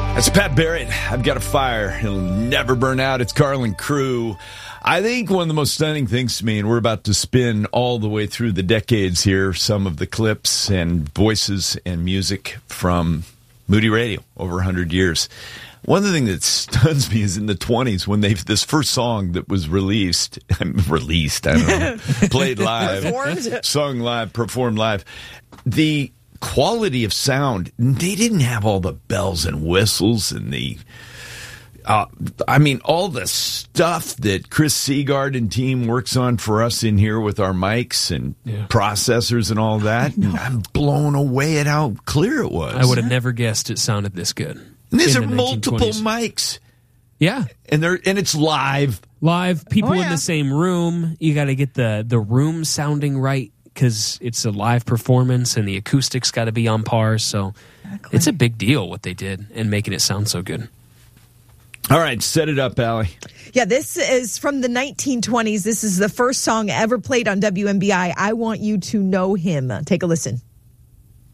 That's Pat Barrett. I've got a fire. It'll never burn out. It's Carlin Crew. I think one of the most stunning things to me, and we're about to spin all the way through the decades here, some of the clips and voices and music from Moody Radio over 100 years. One of the things that stuns me is in the 20s when this first song that was released, I don't know, played live, sung live, performed live, the quality of sound, they didn't have all the bells and whistles and all the stuff that Chris Seagard and team works on for us in here with our mics and processors and all that. And I'm blown away at how clear it was. I would have never guessed it sounded this good. And these are multiple mics. Yeah. And it's live. Live, people in the same room. You got to get the room sounding right, because it's a live performance and the acoustics got to be on par. So It's a big deal what they did and making it sound so good. All right, set it up, Allie. Yeah, this is from the 1920s. This is the first song ever played on WMBI. I Want You to Know Him. Take a listen.